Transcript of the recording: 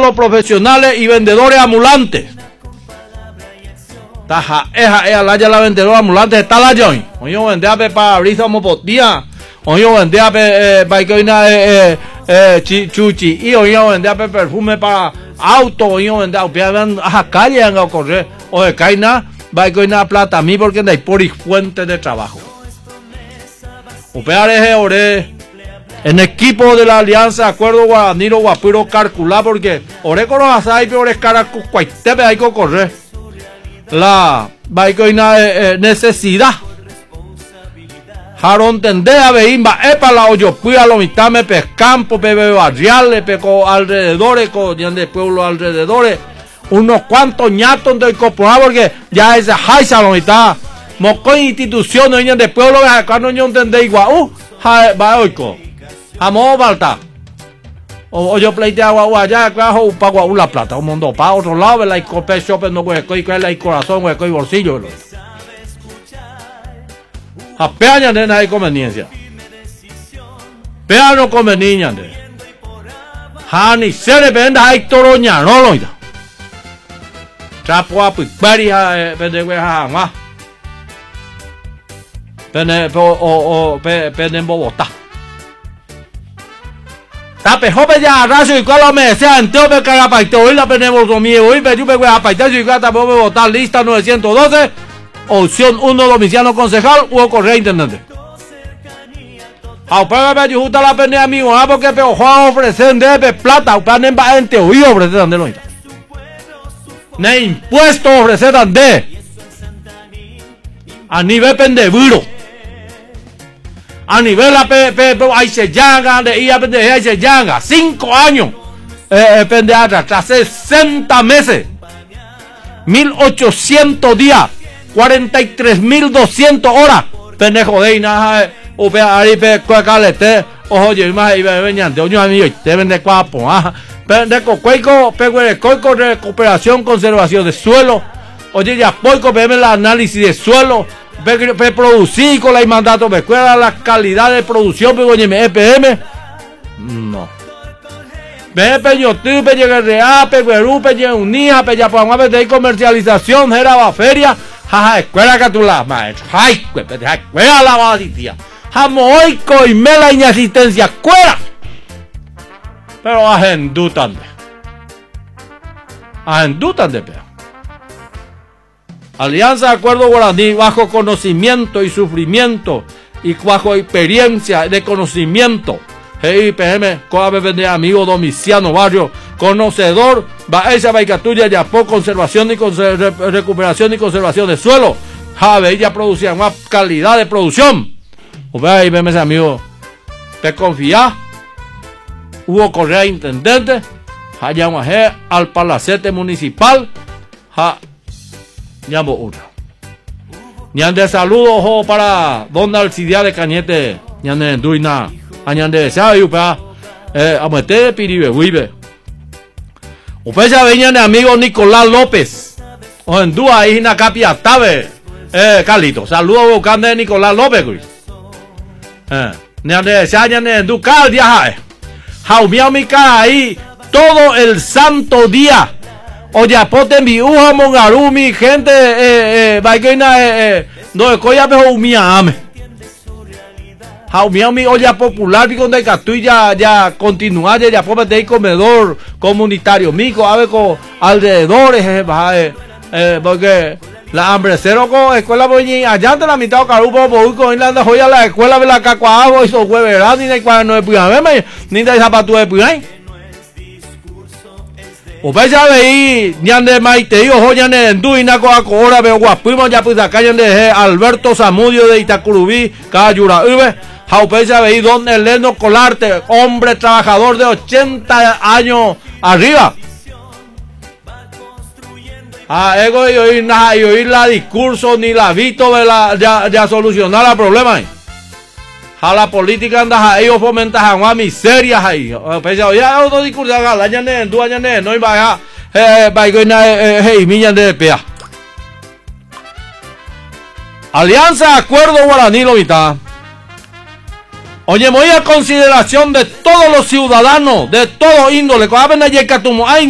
los profesionales y vendedores ambulantes. Taja, la vendedora ambulante está la join. Oye, vende a para abrirse como potía. Oye, vende a baicoina chuchi. Y oye, vende a perfume para auto. Oye, vende a calle a correr. Oye, caina, baicoina plata a mí porque hay por fuente de trabajo. Opeare ore en equipo de la Alianza Acuerdo Guaraniro Guapiro calcular porque ore con los asai peores caras cuaitepe hay que correr. La baicoina necesidad. Jaron tendea veimba epa la hoyo cuida lo mitame pescampo pebe barriales peco alrededores con de pueblo alrededores unos cuantos ñatos de incorporar porque ya esa jaisa lo mitad moco instituciones de pueblo acá no yo entendé igual va oico amo balta o yo pleite agua allá abajo pago una plata un mundo para otro lado la cope shop no hueco que el corazón hueco y bolsillo apenas de nada conveniencia pero no conveniencia de hani se le venda hay toroña no lo ida trapo a pipari pende más pende en Bogotá tape jope ya raso y cuál me sea entero pe carapaito hoy la penemos conmigo hoy pe yupe a paita y gata pobre Bogotá lista 912 opción 1 domiciano concejal o correo intendente a paga pe justa la pende amigo porque pe ojo ofrecen de plata o panen ba ente hoy ofrecen de lo ne impuesto ofrecen de a nivel pendeburo a nivel ahí se llanga de IA ahí se llanga 5 años pendeatra tras 60 meses 1800 días 43.200 horas pendejo de ina upe ari pe cuacalete ojo yo más y venían de oño a mí te vende cuapo pendejo cueco coico recuperación conservación de suelo oye ya poico ve el análisis de suelo pe producir con la mandato me cuela la calidad de producción pe oye EPM no ve pe yo tu pe llegar real pe Perú pe unía pe ya podemos ver de comercialización era va feria jaja escuela que tú la maestro ay escuela la valitia jamoico y mela y asistencia escuela pero agendutan de pe Alianza de Acuerdo Guaraní bajo conocimiento y sufrimiento y bajo experiencia de conocimiento. GIPM, Coabe de amigo Domiciano Barrio, conocedor, Baeza Baicatuya, Yapó, conservación y recuperación y conservación de suelo. Jave, ella producía más calidad de producción. Vea IPM ese amigo, te confía. Hugo Correa, intendente, Hayamaje al Palacete Municipal, Ñambo Ura. Ñande saludo ojo para Don Alcidia de Cañete, Ñande Duina, Añande Sayupa, Amete Piribe, Huibe. Upecha veña de amigo Nicolás López, o en Dúa ahí na Capia Tabe, Carlito, saludo buscando de Nicolás López, güey. Ñande Sayane en Ducal, viaja, Jaumiamica ahí todo el santo día. Oye, apoten mi uja mongarumi, gente, vaina, no, coya pejo umiame. Jaumiami, olla popular, pico de Catuy, ya continúa, ya puede tener comedor comunitario, mico, a ver, con alrededores, porque la hambre cero con escuela, pues, allá de la mitad, carupo, pues, con la joya, la escuela, de la cacuago, hizo hueverá, ni de cuando no es puyame, ni de zapato de puyame. Usted sabe ahí, ñande maite, ojo, ñande enduina coacora, veo guapimo, ya pues acá ñande Alberto Zamudio de Itacurubí, Cayura, usted sabe ahí, don Eleno Colarte, hombre trabajador de 80 años arriba. Ego y oír nada, y oír la discurso, ni la visto de ya solucionar el problema. A la política anda ahí o fomenta a miseria ahí. Pese a ya otro discurso a la ñane en ñane no iba a baigona miñan de pea. Alianza Acuerdo Guaraní lo mitad. Oye, muy a consideración de todos los ciudadanos de todo índole, con